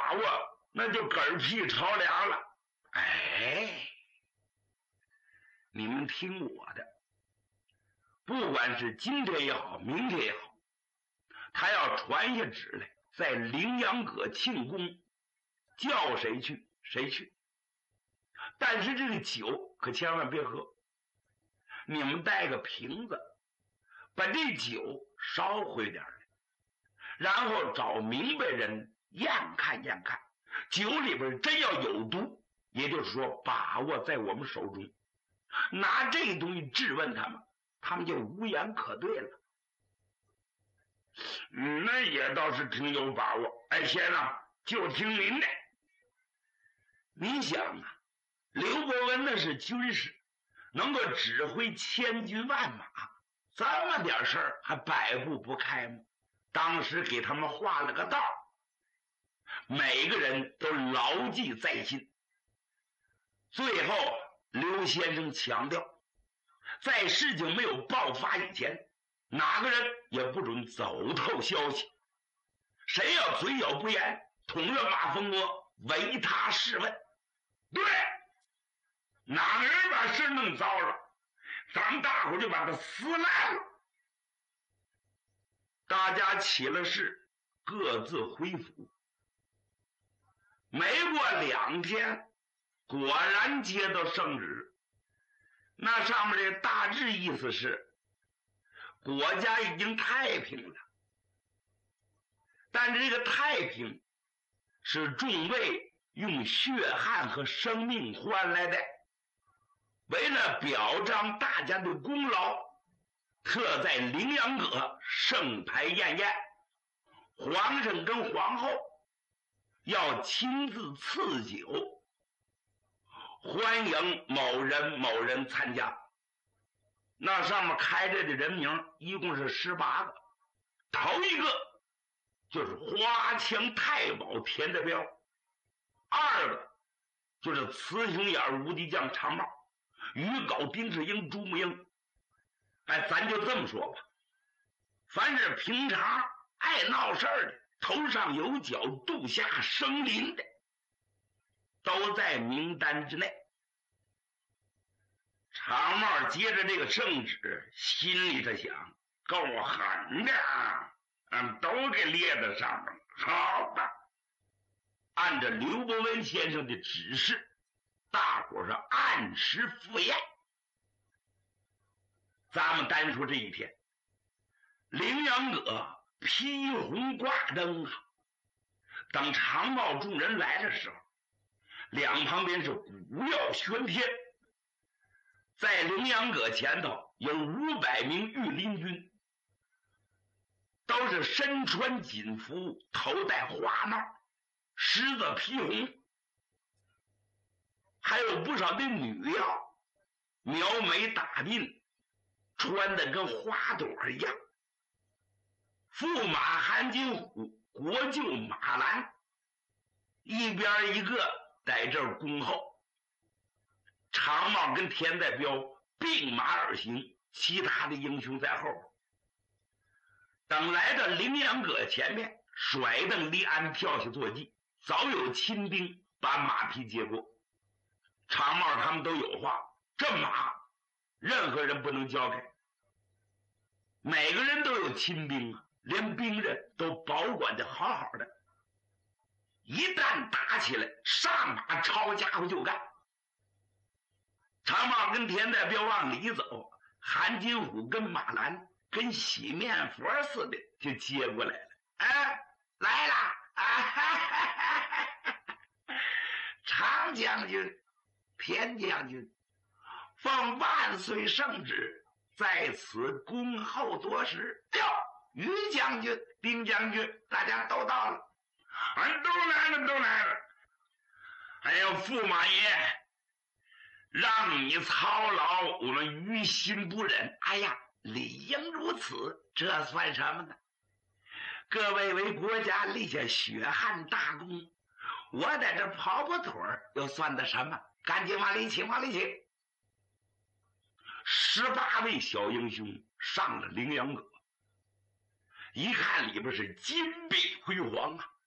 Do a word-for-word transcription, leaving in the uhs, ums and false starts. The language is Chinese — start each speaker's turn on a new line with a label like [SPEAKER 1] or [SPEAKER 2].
[SPEAKER 1] 把握，那就嗝屁朝凉了。哎，你们听我的，不管是今天也好，明天也好，他要传下旨来，在羚羊阁庆功，叫谁去谁去。但是这个酒可千万别喝，你们带个瓶子，把这酒烧回点来，然后找明白人验看验看，酒里边真要有毒，也就是说把握在我们手中，拿这东西质问他们，他们就无言可对了。嗯，那也倒是挺有把握。哎，先生，就听您的。你想啊，刘伯温那是军师，能够指挥千军万马，这么点事儿还百步不开吗？当时给他们画了个道，每个人都牢记在心。最后刘先生强调，在事情没有爆发以前，哪个人也不准走透消息，谁要嘴咬不严，捅了马蜂窝，唯他是问。对，哪个人把事弄糟了，咱们大伙就把他撕烂了。大家起了誓，各自回府。没过两天，果然接到圣旨，那上面的大致意思是国家已经太平了，但是这个太平是众位用血汗和生命换来的，为了表彰大家的功劳，特在羚羊阁盛牌宴宴，皇上跟皇后要亲自赐酒，欢迎某人某人参加。那上面开着的人名一共是十八个，头一个就是花枪太保田德彪，二个就是雌雄眼无敌将常茂，鱼镐丁世英、朱木英。哎，咱就这么说吧，凡是平常爱闹事儿的，头上有角、肚下生鳞的，都在名单之内。常茂接着这个圣旨，心里头想，够狠的啊，嗯，都给列在上面了。好吧，按照刘伯温先生的指示，大伙是按时赴宴。咱们单说这一天，羚羊阁披红挂灯啊，等常茂众人来的时候，两旁边是鼓耀喧天。在羚羊阁前头有五百名御林军，都是身穿锦服，头戴花帽，狮子披红，还有不少的女妖，描眉打鬓，穿的跟花朵一样。驸马韩金虎、国舅马兰一边一个在这儿恭候，常茂跟田代彪并马而行，其他的英雄在后边。等来到羚羊阁前面，甩蹬离鞍，跳下坐骑，早有亲兵把马匹接过。常茂他们都有话，这马任何人不能交开，每个人都有亲兵啊，连兵人都保管的好好的，一旦打起来，上马抄家伙就干。常茂跟田代彪往里走，韩金虎跟马兰跟洗面佛似的就接过来了。哎，来了啊！哈哈哈哈，常将军、田将军，奉万岁圣旨，在此恭候多时。哟，于将军、丁将军，大家都到了。俺都来了，都来了。还有驸马爷，让你操劳，我们于心不忍。哎呀，理应如此，这算什么呢？各位为国家立下血汗大功，我在这跑跑腿儿又算得什么？赶紧往里请，往里请。十八位小英雄上了羚羊阁，一看里边是金碧辉煌啊，